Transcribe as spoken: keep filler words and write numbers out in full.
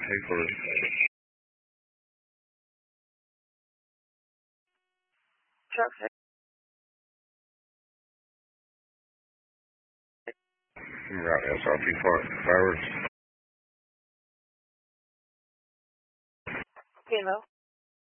Hey, for Truck route S R P Flowers. you know.